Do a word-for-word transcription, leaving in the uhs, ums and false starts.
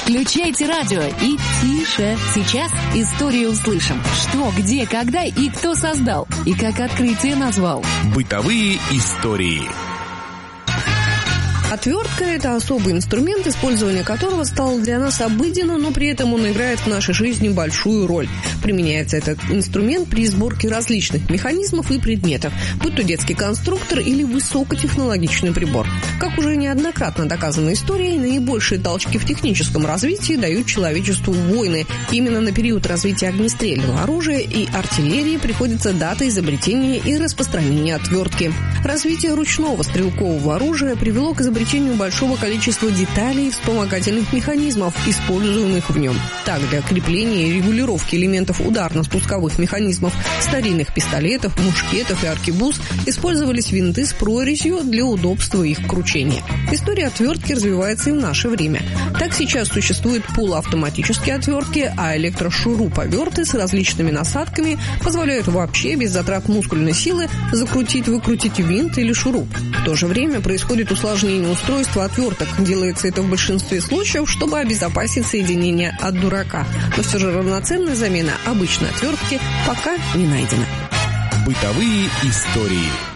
Включайте радио и тише. Сейчас историю услышим. Что, где, когда и кто создал. И как открытие назвал. Бытовые истории. Отвертка – это особый инструмент, использование которого стало для нас обыденным, но при этом он играет в нашей жизни большую роль. Применяется этот инструмент при сборке различных механизмов и предметов, будь то детский конструктор или высокотехнологичный прибор. Как уже неоднократно доказано историей, наибольшие толчки в техническом развитии дают человечеству войны. Именно на период развития огнестрельного оружия и артиллерии приходится дата изобретения и распространения отвертки. Развитие ручного стрелкового оружия привело к изобретению большого количества деталей и вспомогательных механизмов, используемых в нем. Так, для крепления и регулировки элементов ударно-спусковых механизмов старинных пистолетов, мушкетов и аркебуз использовались винты с прорезью для удобства их кручения. История отвертки развивается и в наше время. Так сейчас существуют полуавтоматические отвертки, а электрошуруповерты с различными насадками позволяют вообще без затрат мускульной силы закрутить-выкрутить винт или шуруп. В то же время происходит усложнение устройства отверток. Делается это в большинстве случаев, чтобы обезопасить соединение от дурака. Но все же равноценная замена обычной отвертки пока не найдена. Бытовые истории.